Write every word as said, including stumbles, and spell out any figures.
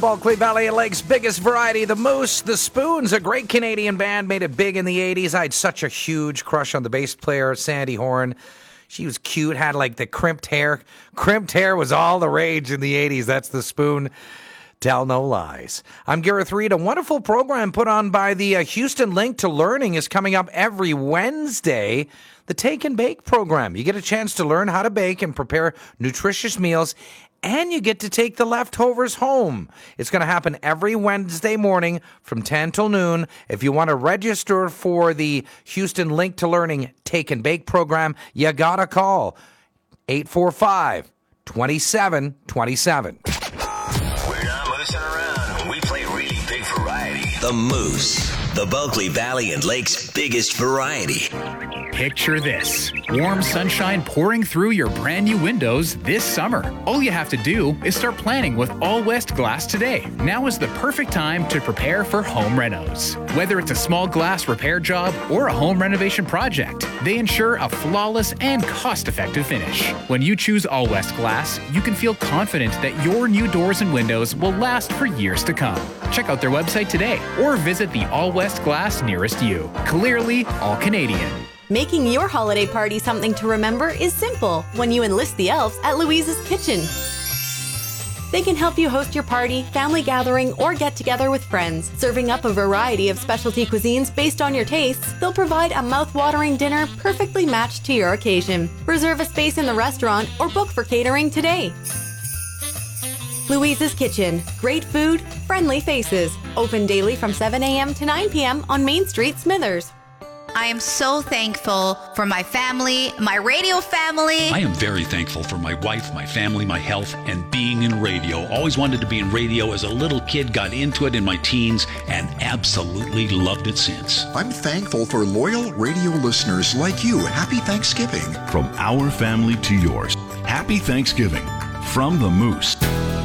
Bulkley Valley and Lake's biggest variety, the Moose, the Spoons, a great Canadian band, made it big in the eighties. I had such a huge crush on the bass player, Sandy Horn. She was cute, had like the crimped hair. Crimped hair was all the rage in the eighties. That's the Spoon. Tell no lies. I'm Gareth Reed. A wonderful program put on by the uh, Houston Link to Learning is coming up every Wednesday. The Take and Bake program. You get a chance to learn how to bake and prepare nutritious meals, and you get to take the leftovers home. It's going to happen every Wednesday morning from ten till noon. If you want to register for the Houston Link to Learning Take and Bake program, you got to call eight four five, two seven two seven. We're not moosing around. We play really big variety. The Moose, the Bulkley Valley and Lake's biggest variety. Picture this. Warm sunshine pouring through your brand new windows this summer. All you have to do is start planning with All West Glass today. Now is the perfect time to prepare for home renos. Whether it's a small glass repair job or a home renovation project, they ensure a flawless and cost-effective finish. When you choose All West Glass, you can feel confident that your new doors and windows will last for years to come. Check out their website today or visit the All West Glass nearest you. Clearly, all Canadian. Making your holiday party something to remember is simple when you enlist the elves at Louise's Kitchen. They can help you host your party, family gathering, or get together with friends. Serving up a variety of specialty cuisines based on your tastes, they'll provide a mouth-watering dinner perfectly matched to your occasion. Reserve a space in the restaurant or book for catering today. Louise's Kitchen. Great food, friendly faces. Open daily from seven a.m. to nine p.m. on Main Street, Smithers. I am so thankful for my family, my radio family. I am very thankful for my wife, my family, my health, and being in radio. Always wanted to be in radio as a little kid, got into it in my teens, and absolutely loved it since. I'm thankful for loyal radio listeners like you. Happy Thanksgiving. From our family to yours, happy Thanksgiving from the Moose.